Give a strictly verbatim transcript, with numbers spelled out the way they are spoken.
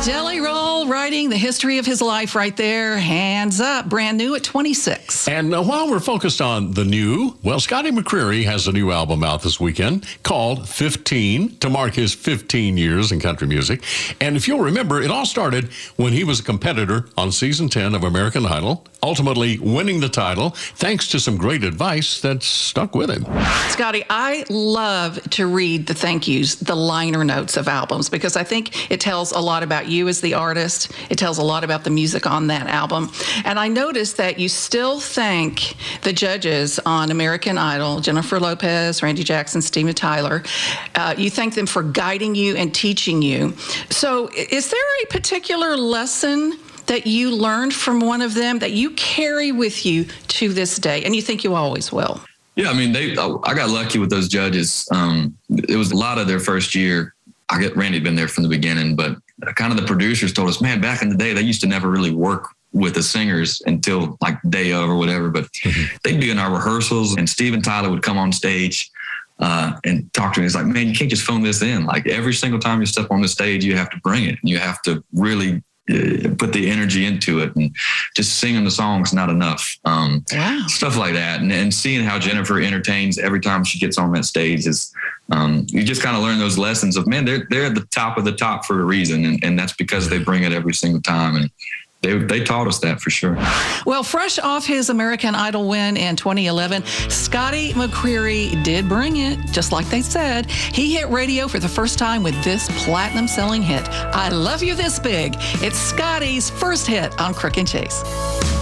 Jelly Roll writing the history of his life right there. Hands up, brand new at twenty-six. And uh, while we're focused on the new, well, Scotty McCreery has a new album out this weekend called fifteen to mark his fifteen years in country music. And if you'll remember, it all started when he was a competitor on season ten of American Idol, ultimately winning the title thanks to some great advice that stuck with him. Scotty, I love to read the thank yous, the liner notes of albums, because I think it tells a lot about you as the artist. It tells a lot about the music on that album. And I noticed that you still thank the judges on American Idol, Jennifer Lopez, Randy Jackson, Steven Tyler. Uh, you thank them for guiding you and teaching you. So is there a particular lesson that you learned from one of them that you carry with you to this day, and you think you always will? Yeah, I mean, they. I got lucky with those judges. Um, it was a lot of their first year. I get Randy had been there from the beginning, but kind of the producers told us, man, back in the day, they used to never really work with the singers until like day of or whatever. But mm-hmm. they'd be in our rehearsals, and Steven Tyler would come on stage uh, and talk to me. He's like, man, you can't just phone this in. Like every single time you step on the stage, you have to bring it, and you have to really put the energy into it, and just singing the song's not enough. Um, wow. Stuff like that. And, and seeing how Jennifer entertains every time she gets on that stage is, um, you just kind of learn those lessons of, man, they're, they're at the top of the top for a reason. And, and that's because they bring it every single time. And They, they taught us that for sure. Well, fresh off his American Idol win in twenty eleven, Scotty McCreery did bring it, just like they said. He hit radio for the first time with this platinum-selling hit, I Love You This Big. It's Scotty's first hit on Crook and Chase.